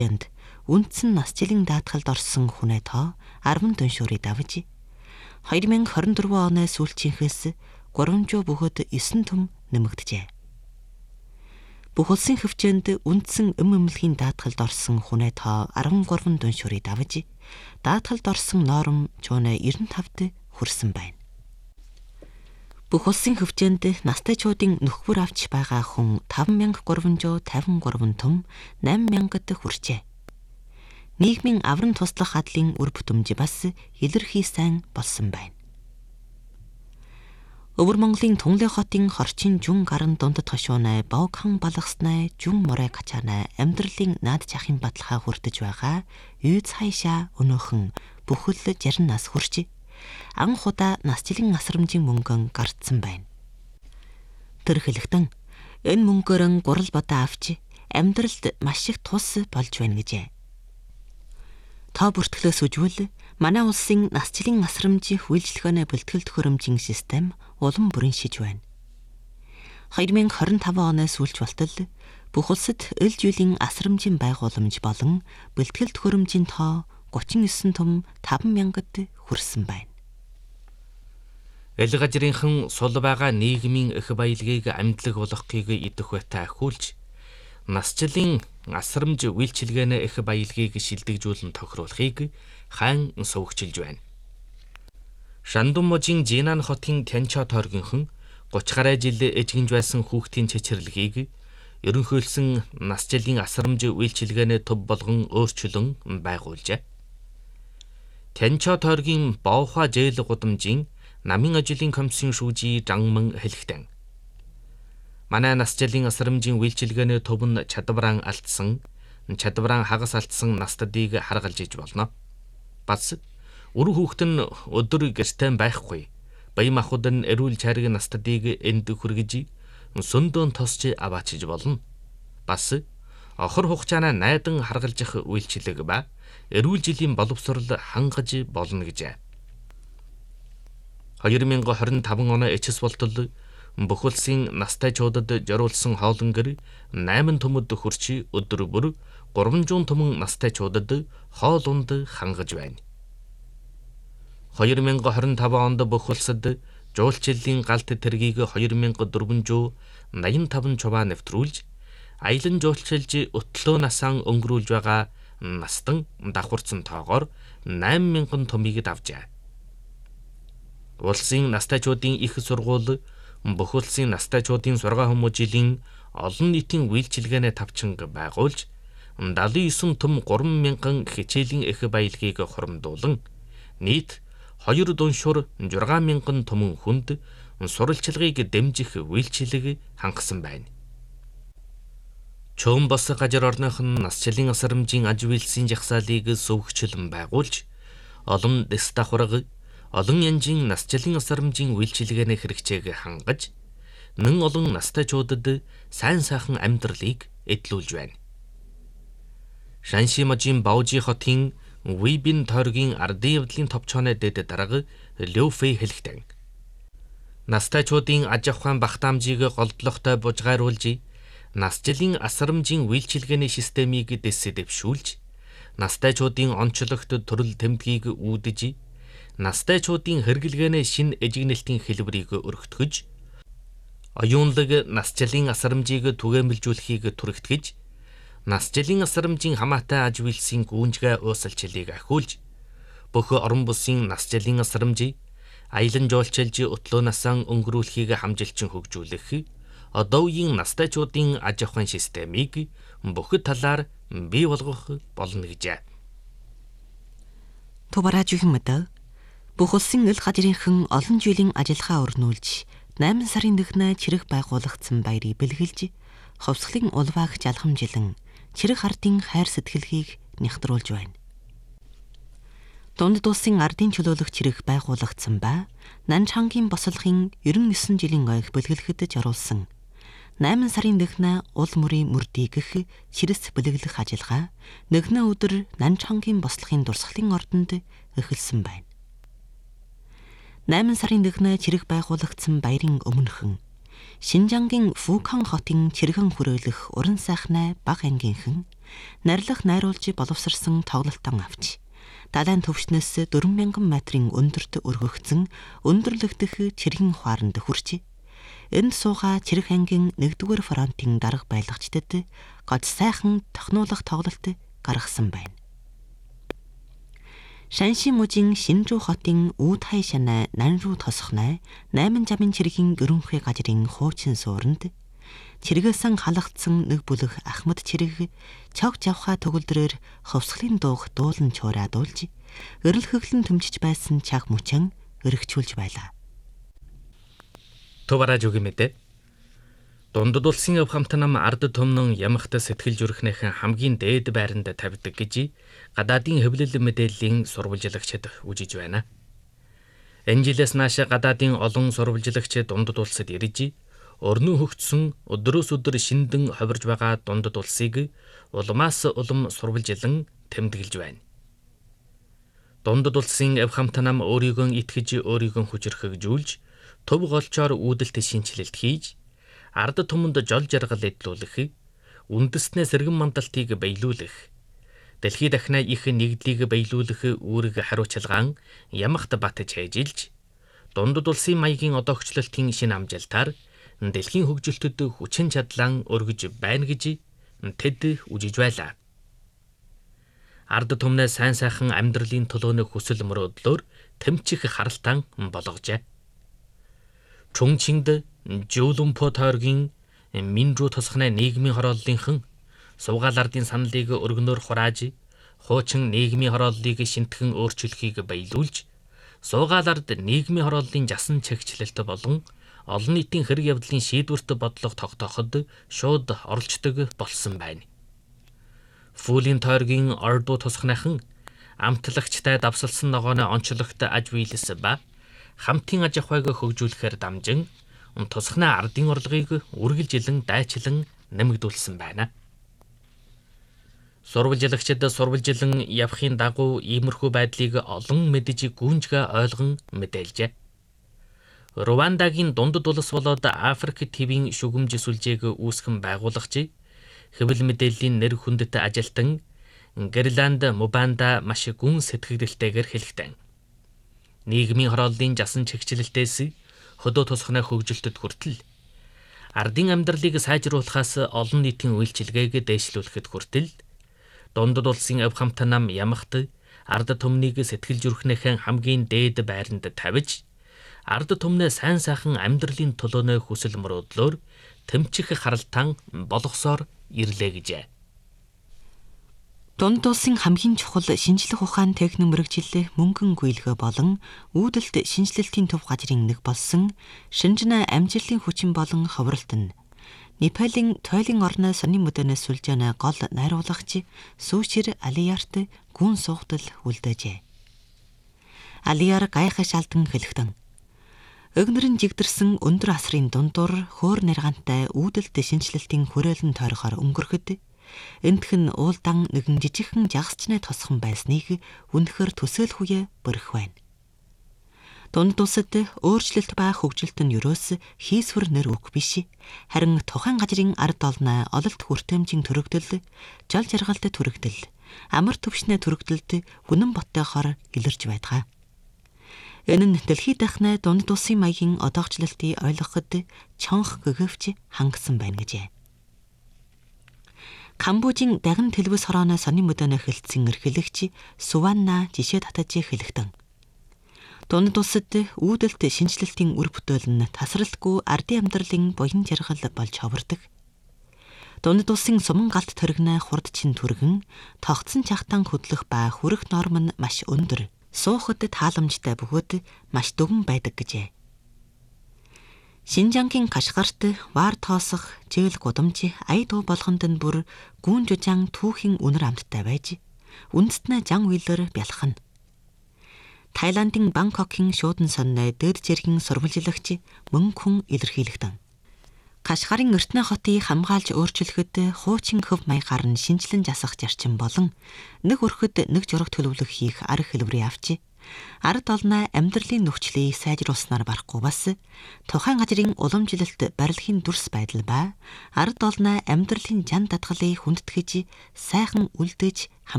Энд үндсэн нас жилийн даатгалд орсон хүнээ тоо 10 дүншүүрийг давж 2024 оны сүүлчийнхээс 300 бөгөөд 9 төм нэмэгджээ. Бүх улсын хвчээнд үндсэн эмэмлэгийн даатгалд орсон хүнээ тоо 13 дүншүүрийг давж даатгалд орсон норм чуунэ 95-д хүрсэн байна. Бүх улсын хвчээнд настайчуудын нөхөр авч байгаа хүн 5353 төм 8000-д хүрчээ. Нийгмийн аврам туслах хадлын үр бүтэмж бас илэрхий сайн болсон байна. Өвөр Монголын Тунгалын хотын хорчин жүн гаран дундад хошуунай богхан балгаснай жүн морой качаанай амьдралын наад жахын баталгаа хүртэж байгаа үйц хайшаа өнөөхөн бүхэл 60 нас хүрч анх удаа нас жилийн асрамжийн мөнгөн гардсан байна. Тэр хэлэхдээ энэ мөнгөөрөө гурал бодоо авч амьдралд маш их тус болж байна гэжээ. Тоо бүртгэлээс үжвэл манай улсын нас жилийн асрамжийн үйлчлэгөөний бэлтгэл төхөөрөмжийн систем улам бүрэн шиж байна. 2025 оны сүүлч болтол бүх улсад эл жилийн асрамжийн байгууламж болон бэлтгэл төхөөрөмжийн тоо 39 төм 5000-д хүрсэн байна. Эл газрынхан сул байгаа нийгмийн их баялагийг амтлаг болгохыг идэх байтай ахиулж нас жилийн асрамж үйлчилгээний их баялагийг шилдэгжүүлэн тохируулахыг хаан сувгчилж байна. Шандун мужийн Жинан хотын Тянчо тойргийнхан 30 гаруй жил эжгэнж байсан хүүхдийн чичирлэгийг ерөнхийлсөн нас жилийн асрамж үйлчилгээний төв болгон өөрчлөн байгуулжээ. Тянчо тойргийн Боохва зээл гудамжийн намын ажлын комиссын шүүжий Жангман хэлэхдээ манай нас жилийн асрамжийн үйлчилгээний төв нь чадвараа хагас алдсан настадыг харгалж иж болно. Бас үр хүүхэд нь өдөр гэртээ байхгүй. Баян махбод нь эрүүл чариг настадыг энд хүргэж сөндөн тосч аваачиж болно. Бас охор хугацаанаа найдан харгалзах үйлчилэг ба эрүүл жилийн боловсрол хангаж болно гэжээ. 2025 оны эцэс болтол бүх улсын настайчуудад зориулсан хоолонгэр 8 төмөд хүрч өдөр бүр 300 төмөн настайчуудад хоол унд хангаж байна. 2025 онд бүх улсад жуулчлалын галт тэргийг 2485 чуваа нэвтрүүлж, аялан жуулчилж өтлөө насаан өнгөрүүлж байгаа настан давхарцсан тоогоор 8000 төмийг давжээ. Улсын настайчуудын их сургууль бүх улсын настайчуудын сургаа хүмүүжлийн олон нийтийн үйлчилгээний тавчинг байгуулж 79 төм 3000 хичээлийн их баялагийг хуримдуулан нийт 2 дүншур 6000 төмөн хүнд сурвалжлагыг дэмжих үйлчилэг хангасан байна. Чөөн бос газар орныхон нас жилийн асрамжийн аж үйлсийн жагсаалыг сувгчлан байгуулж олон дэс давхарга олон янжийн нас жилийн асрамжийн үйлчилгээний хэрэгцээг хангаж нэн олон настайчуудад сайн сайхан амьдралыг эдлүүлж байна. Шанши мужийн Баужи хотын Уйбин тойргийн ардын явдлын товчооны дэд дарга Лёфэй хэлэхдээ настайчуудын аж ахуйн багтаамжийг голдлогтой бужгааруулж нас жилийн асрамжийн үйлчилгээний системийг дэвшүүлж настайчуудын онцлогт төрөл тэмдгийг үүдэж настайчуудын хэрэглгээний шин эжигнэлтийн хэлбэрийг өргөтгөж оюунлаг нас жилийн асрамжийг түгээмэлжүүлэхийг түрэгтгэж нас жилийн асрамжийн хамаатай аж үйлсийн гүнжгээ уусалчлалыг ахиулж бүх орон бүсийн нас жилийн асрамжийг аялан жуулчилж өтлөө насаан өнгөрүүлэхийг хамжилчин хөгжүүлэх одоогийн настайчуудын аж ахуйн системийг бүхэл талаар бий болгох болно гэжээ. Тубараж юмдаа бүх улсын эл газрынхан олон жилийн ажиллагаа өрнүүлж 8 сарын 1-нд чирэг байгуулагдсан баярыг бэлгэлж ховсглын улвааг жалхамжилан чирэг ардын хайр сэтгэлгийг нягтруулж байна. Дунд улсын ардын чөлөөлөх чирэг байгуулагдсан ба Нанчангийн бослохын 99 жилийн ойг бэлгэлэхэд зориулсан 8 сарын 1-нд ул мөрийн мөрдий гэх чирэс бэлгэлэх ажиллагаа 1 өдөр Нанчангийн бослохын дурсгалын ордонд эхэлсэн байна. 8 сарын 1-нд чирэг байгуулагдсан баярын өмнөхөн Шинжангийн Фукан хотын чиргэн хүрээлэх уран сайхнай баг ангийнхан нарилах найруулж боловсрсан тоглолтон авч далайн төвшнөөс 4000 метрийн өндөрт өргөгдсөн өндөрлөгдөх чиргийн хуаранд хүрч энд сууга Чирэг ангийн 1-р фронтын дарга байлагчдад гол сайхан тохинулах тоглолт гаргасан байна. Шанши мужийн Шинжүү хотын Үүд хай шанаа Нанруу тосхнаа 8 замын чиргийн гөрөнхий газрын хуучин сууранд чиргээсэн халагдсан нэг бүлэг Ахмад чирэг чог жавхаа төгөлдрөөр ховсглын дуух дуулан чуураадуулж өрөл хөглөн төмжиж байсан чаг мөчөн өргөчүүлж байлаа. Төвараж үгүй мэдээ. Дундад улсын өв хамтнам ард түмнэн ямахт сэтгэл зүрхнийхэн хамгийн дээд байранд тавьдаг гэж гадаадын хэвлэл мэдээллийн сурвалжлагчид үжиж байна. Энэ жилээс нааш гадаадын олон сурвалжлагч дундад улсад ирж өрнөө хөгжсөн өдрөөс өдөр шиндэн ховирж байгаа дундад улсыг улмаас улам сурвалжлан тэмдэглэж байна. Дундад улсын эв хамтнам өөрийгөө итгэж өөрийгөө хүчрхэгжүүлж төв голчоор үүдэлт шинжилэлт хийж ард түмэнд жол жаргал эдлүүлэх, үндэснээ сэргэн мандалтыг биелүүлэх, дэлхий дахнаа их нэгдлийг биелүүлэх үүрэг хариуцлагаан ямахт батж хайжилж дундад улсын маягийн одоогчлолтын шинэ амжилтаар дэлхийн хөгжилтөд хүчин чадлан өргөж байна гэж тэд үжиж байлаа. Ард түмнээ сайн сайхан амьдралын төлөөний хүсэл мөрөөдлөөр тэмчих харалтан болгожээ. Чүнчинд Жүүлүмпо тойргийн Минжүү тосхны нийгмийн хорооллынхан сувгаал ардын саналыг өргөнөөр хурааж хуучин нийгмийн хорооллыг шинтгэн өөрчлөхийг биелүүлж сувгаал ард нийгмийн хорооллын жасан чигчлэлт болон олон нийтийн хэрэг явдлын шийдвэрт бодлого тогтооход шууд оролцдог болсон байна. Фүүлийн тойргийн ордуу тусахныхан амтлагчтай давсалсан ногооны онцлогт аж биелэс ба хамтын аж ахуйг хөгжүүлэхээр дамжин тусахны ардын орлогыг үргэлжилэн дайчлан нэмэгдүүлсэн байна. Сурвалжлагчид сурвалжилан явахын дагуу иймэрхүү байдлыг олон мэдж гүнжгэ ойлгон мэдээлжээ. Рвандагийн дундад улс болоод Африк ТV-ийн шүгэмж сүлжээг үүсгэн байгуулагч хэвлэл мэдээллийн нэр хүндэт ажилтан Гэрланд Мубанда маш гүн сэтгэгдэлтэйгээр хэлэхдээ нийгмийн хорооллын жасан чигчлэлтээс хөдөө тусахны хөгжилтөд хүртэл ардын амьдралыг сайжруулахаас олон нийтийн үйлчилгээг дээшлүүлэхэд хүртэл дундад улсын эв хамтнам ямахт ард түмнийг сэтгэл зүрхнийхэн хамгийн дээд байранд тавьж ард түмнээ сайн сайхан амьдралын төлөөнөө хүсэл мөрөөдлөөр тэмчих харалтан болгосоор ирлээ гэжээ. Дундад улсын хамгийн чухал шинжлэх ухаан техник мэрэгжил мөнгөн гүйлгөө болон үүдэлт шинжилэлтийн төв газрын нэг болсон Шинжнэ амжилтын хүчин болон ховролт нь Непалийн тойлын орны сонин мөдөнөөс сүлжээнэ гол найруулагч Сүүшир Алиярт гүн суугдал үлдээжээ. Алияр гайхаш алдан хэлэхдээ өгнөрн жигдэрсэн өндөр асрын дундуур хөөр нэргантай үүдэлт шинжилэлтийн хүрээлэн тойрохоор өнгөрөхөд эндхэн уулдан нэгэн жижигхэн жагсчны тосхон байсныг үнэхээр төсөөлөхүе бөрөх байна. Дундад улсад өөрчлөлт ба хөгжилт нь юроос хийсвэр нэр үг биш. Харин тухайн газрын ард олноо ололт хүртээмжийн төрөгдөл, жол жаргалт төрөгдөл, амар төвшнээ төрөгдөлд үнэн боттойхоор илэрж байдаг. Энэ нь дэлхий дахнаа дундад улсын маягийн одоогчлолтыг ойлгоход чонх гэгвч хангасан байна гэжээ. Камбожийн даган телевиз хорооны сонин мөдөнө хэлтсэн эрхлэгч Суванна жишээ татаж хэлэхдээ дундад улсад үүдэлт шинжилэлтийн үр бүтээл нь тасралтгүй ардын амьдралын буян жаргал болж ховордог. Дундад улсын суман галт төргнөө хурдчин түргэн тогтсон чахтан хөдлөх ба хүрэх норм нь маш өндөр. Суухад тааламжтай бөгөөд маш дөгөн байдаг гэжээ. Шинжангийн Кашгарт ваар тоосох, жээл гудамж, ая дуу болгонд нь бүр гүүн жужаан түүхийн үнэр амттай байж, үндэстнээ жан үйлээр бялхана. Тайландын Бангкокын шуудан сонны дээд зэргийн сурвалжлагч мөн хүн илэрхийлэгдэн. Кашгарын эртний хотыг хамгаалж өөрчлөхөд хуучин хөв маягаар нь шинжилэн засах зарчим болон нэг өрхөд нэг жураг төлөвлөх хийх арга хэлбэрийг авч Ард олноо амьдралын нөхцөлийг сайжруулснаар барахгүй бас тухайн газрын уламжлалт барилгын дүрс байдал ба ард олноо амьдралын жан татгалыг хүндэтгэж сайхан үлдээж